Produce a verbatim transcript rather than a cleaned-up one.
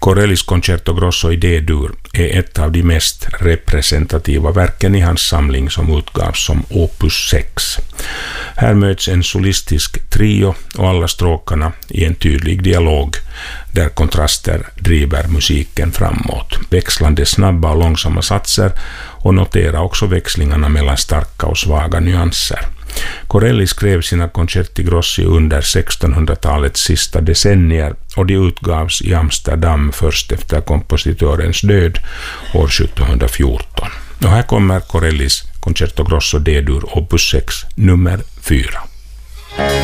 Corellis Concerto Grosso i D-dur är ett av de mest representativa verken i hans samling som utgavs som opus sex. Här möts en solistisk trio och alla stråkarna i en tydlig dialog där kontraster driver musiken framåt. Växlande snabba och långsamma satser och notera också växlingarna mellan starka och svaga nyanser. Corelli skrev sina concerti grossi under sextonhundratalets sista decennier och de utgavs i Amsterdam först efter kompositörens död år sjuttonhundrafjorton. Och här kommer Corellis Concerto Grosso D-dur opus sex nummer fyra.